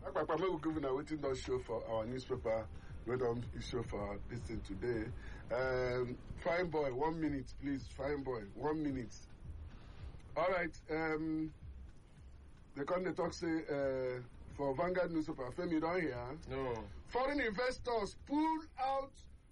Akpakpa will give a waiting don't show for our newspaper. We don't show for this thing today. Fine boy, 1 minute, please. Fine boy, 1 minute. All right. They come to talk say for Vanguard newspaper. Femi, don't hear? No. Foreign investors pull out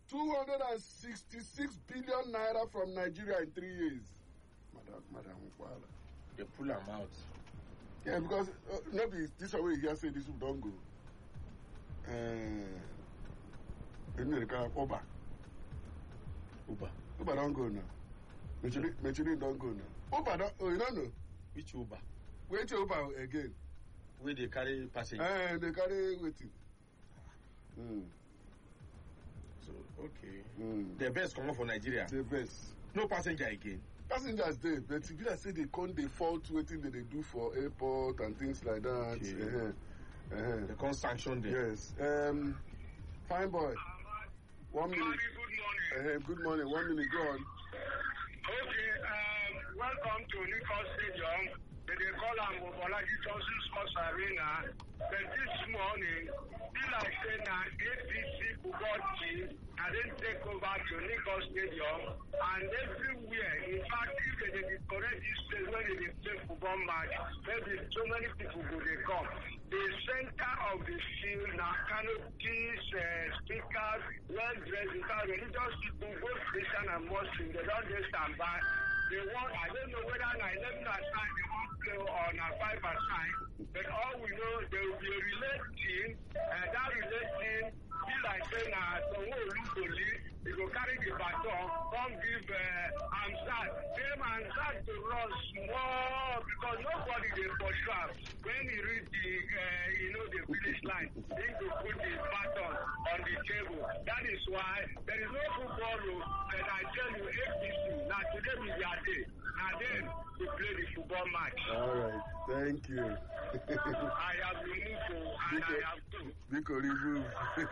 266 billion naira from Nigeria in 3 years. Madam, They pull them out. yeah, because nobody this way here say this don't go. Uber don't go now. Mechiri don't go now. Uber don't. Oh, you don't know. Which Uber? Wait till Uber again. Where they carry passengers. They carry waiting. So okay. The best come for Nigeria. The best. No passenger again. Passengers there, but if you say they can't default waiting that they do for airport and things like that. Okay. They can't sanction them. Yes. Fine boy. 1 minute. Good morning. Good morning. 1 minute. Go on. Okay. Welcome to Nicol Stadium. They call am Obolaji Johnson Sports Arena. But this morning, feel like saying that APC football team didn't take over to Nicol Stadium, and everywhere. In fact, if they decorate this place when they play football match, maybe so many people will come. The center of the field now canopies, speakers, well-dressed, because religious people, both Christian and Muslim, they don't just stand by. They want, I don't know whether 11 aside they want to play on a 5 aside, but all we know there will be a relay team, and that relay team be like saying someone will lead, he go carry the baton, come give Amzad. Same Amzad to run small because nobody they pursue am. When he reach the finish line, he go put the baton on the table. That is why there is no football rule, but I tell you APC, now today we are day. And then we play the football match. All right. Thank you. I have removed and I have two. Biko remove.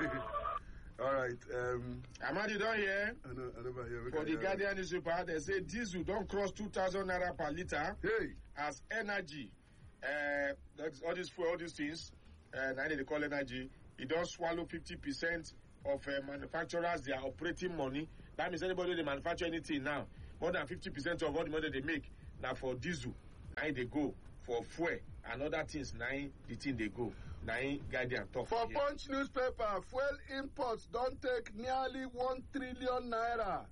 All right. Amadi don't hear. I never hear. For the Guardian newspaper, they say diesel don't cross 2,000 naira per liter. Hey. As energy. That's all these things. Now they call energy. It don't swallow 50% of manufacturers their operating money. That means anybody they manufacture anything now, more than 50% of all the money they make now for diesel. Now they go for fuel and other things. Now the thing they go. Now Guardian talk For here. Punch newspaper, fuel imports don't take nearly 1 trillion naira.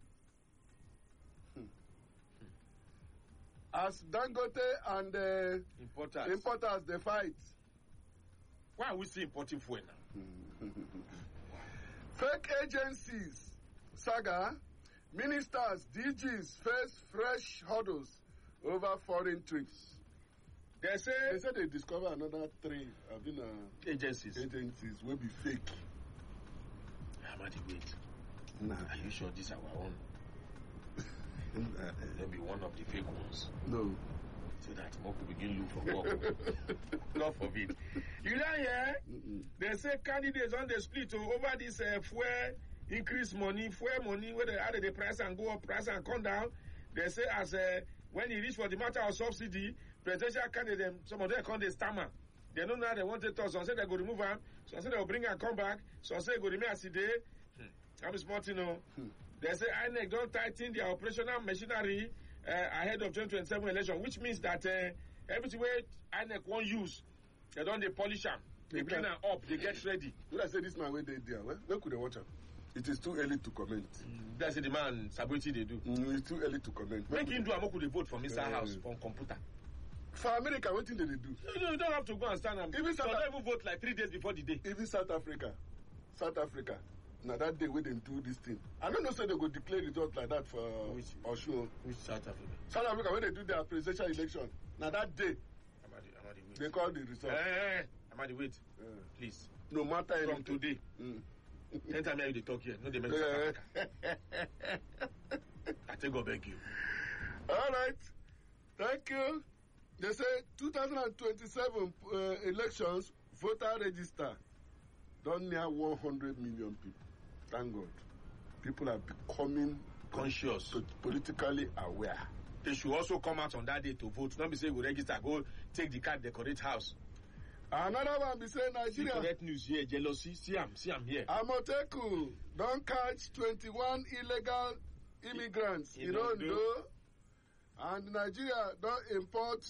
As Dangote and importers they fight. Why are we still importing fuel now? Fake agencies, saga, ministers, DGs face fresh hurdles over foreign trips. They say they discover another 3 agencies will be fake. Amadi, wait. Nah. Are you sure these are our own? There'll be one of the fake ones. No. So that more people begin look for work. God forbid. You know, yeah? They say candidates on the split over this fuel increase money, fuel money, where they add the price and go up, price and come down. They say as when you reach for the matter of subsidy, presidential candidates, some of them come they stammer. They don't know how they want to talk. Some say they go remove them. Some say they will bring and come back. Some say they go remain as today. I'm smart, you know. They say INEC don't tighten their operational machinery ahead of 2027 election, which means that everything where INEC won't use, they don't they polish them. They clean them up, they get ready. Would I say this man where they there? Where could they watch them? It is too early to comment. That's the man sabotage they do. It's too early to comment. Make him do a could they vote for Mr. House on computer. For America, what thing they do? No, you don't have to go and stand and even don't even vote like 3 days before the day. Even South Africa. Now that day when they do this thing. I don't know say they go declare results like that for Osho. Which South Africa? South Africa when they do their presidential election. Now that day Amadi, wait. They call the result. Amadi, wait. Please. No matter from anything. Today. Anytime they talk here, no they mention South Africa. I take God beg you. All right. Thank you. They say 2027 elections voter register done near 100 million people. Thank God. People are becoming conscious, politically aware. They should also come out on that day to vote. Not be say we register, go take the card, decorate house. Another one be say Nigeria. Correct news here, jealousy. See am here. Amoteku don catch 21 illegal immigrants in Ondo, and Nigeria don import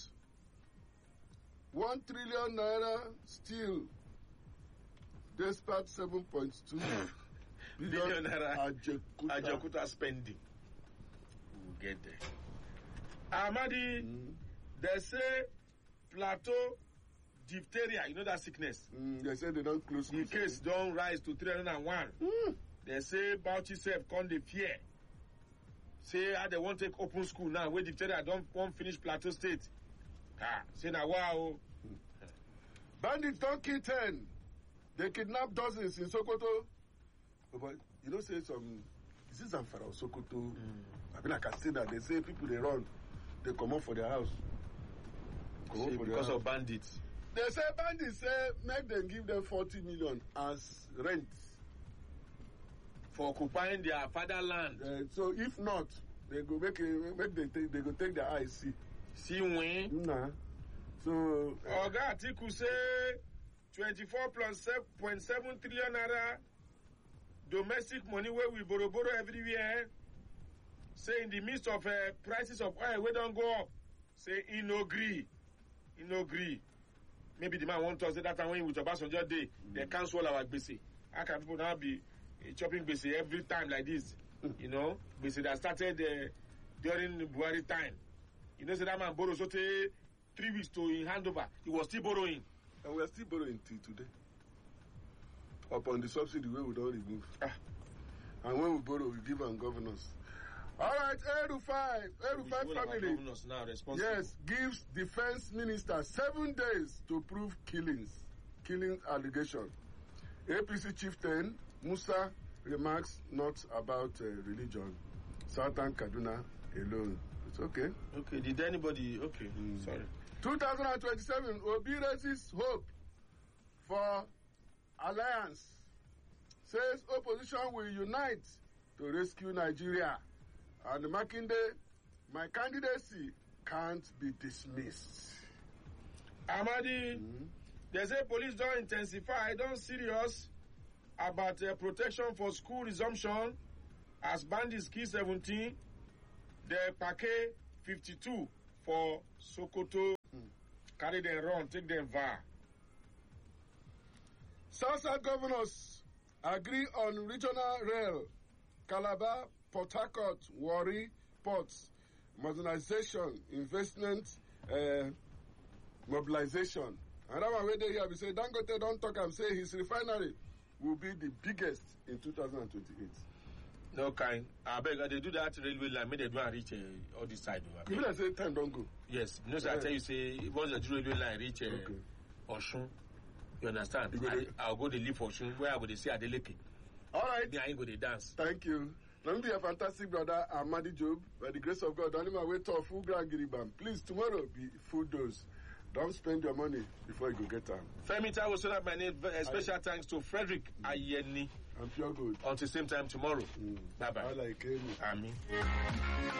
1 trillion naira still, despite 7.2 billion naira Ajakuta spending. We'll get there. Amadi, they say plateau diphtheria, you know that sickness? They say they don't close. The case don't rise to 301. They say Bauchi self come the fear. Say how they won't take open school now, where diphtheria don't won't finish plateau state. Say now wow. Bandits don't kill 10. They kidnap dozens in Sokoto. But you know, say some, is this Zamfara or Sokoto? I mean, I can say that they say people they run, they come up for their house. Because of bandits. They say bandits say make them give them 40 million as rent for occupying their fatherland. So if not, they go they go take their eyes see when. Nah. So Oga Atiku say 24.7 trillion naira domestic money where we borrow everywhere. Say in the midst of prices of oil, we don't go up. Say he no agree. Maybe the man wants us that time when we talk about Obasanjo day, they cancel our gbese. How can people now be chopping gbese every time like this? You know, gbese that started during the Buhari time. You know, so that man borrowed so 3 weeks to in handover. He was still borrowing. And we are still borrowing till today. Upon the subsidy where we don't remove. And when we borrow, we give them governors. All right, Erufai family. Yes, gives defense minister 7 days to prove killing allegation. APC chieftain Musa remarks not about religion. Southern Kaduna alone. It's okay. Okay, did anybody? Okay, sorry. 2027, Obi raises hope for alliance. Says opposition will unite to rescue Nigeria. And Makinde, my candidacy can't be dismissed. Amadi, they say police don't intensify, don't serious about protection for school resumption as bandits kill 17, they packet 52 for Sokoto, carry them run, take them VAR. South governors agree on regional rail, Calabar, Port Harcourt, Warri, ports, modernization, investment, mobilization. And that one where they here, we say, Dangote don't talk and say his refinery will be the biggest in 2028. No kind. I beg, they do that railway line, maybe they don't reach all this side. Even I say time don't go. Yes. No, sir, I tell you, say, once the railway line reach Oshun, you understand? I'll go to live Oshun, where I would say Adeleke. All right. Then I go to dance. Thank you. Let me be a fantastic brother, Amadi Job. By the grace of God, on my way to a full grand giribam. Please, tomorrow be full dose. Don't spend your money before you go get time. Femita will send up my name. Special thanks to Frederick Ayeni. I'm pure good. Until same time tomorrow. Bye-bye. I like it. Amen.